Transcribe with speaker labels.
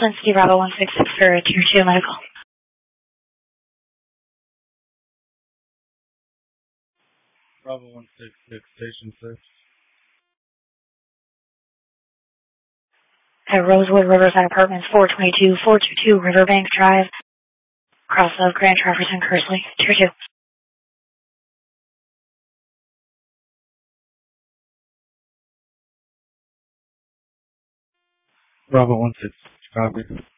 Speaker 1: Linsky, Bravo 166 for Tier 2 Medical.
Speaker 2: Bravo 166, Station 6.
Speaker 1: At Rosewood Riverside Apartments, 422 Riverbank Drive, across of Grand Traverse and Kersley, Tier 2.
Speaker 2: Bravo 166, copy.